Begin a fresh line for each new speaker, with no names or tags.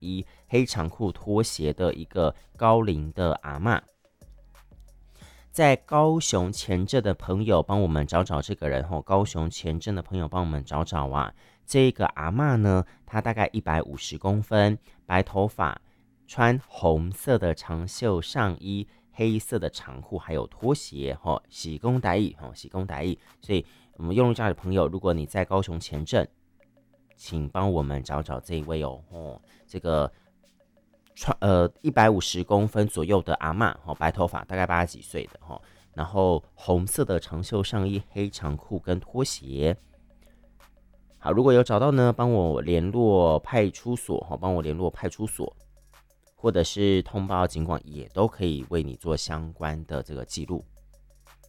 衣、黑长裤、拖鞋的一个高龄的阿嬷。在高雄前镇的朋友帮我们找找这个人高雄前镇的朋友帮我们找找啊，这个阿嬷呢，她大概150公分，白头发，穿红色的长袖上衣，黑色的长裤，还有拖鞋喜公台语喜公台语。所以我们用路上的朋友，如果你在高雄前镇，请帮我们找找这一位这个150公分左右的阿嬷白头发，大概80几岁的然后红色的长袖上衣、黑长裤跟拖鞋。好，如果有找到呢，帮我联络派出所帮我联络派出所，或者是通报警广，也都可以为你做相关的这个记录。